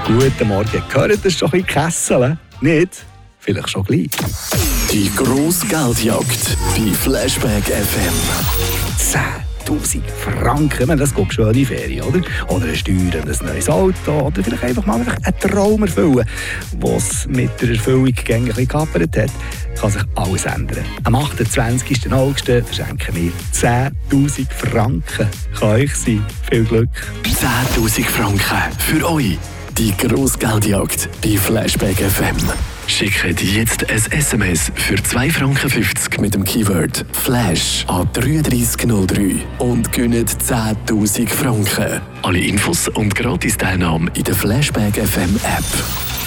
Guten Morgen. Gehört das schon ein bisschen Kessel? Nicht? Vielleicht schon gleich. Die grosse Geldjagd bei Flashback FM. 10'000 Franken, wenn das geht, schöne Ferien, oder? Oder eine Steuer, ein neues Auto, oder vielleicht einfach mal einen Traum erfüllen, was mit der Erfüllung ein bisschen gehappert hat, kann sich alles ändern. Am 28. August verschenken wir 10'000 Franken. Kann euch sein. Viel Glück. 10'000 Franken für euch. Die grosse Geldjagd bei Flashback FM. Schickt jetzt ein SMS für 2,50 Franken mit dem Keyword Flash an 3303 und gönnt 10'000 Franken. Alle Infos und Gratis-Teilnahme in der Flashback FM App.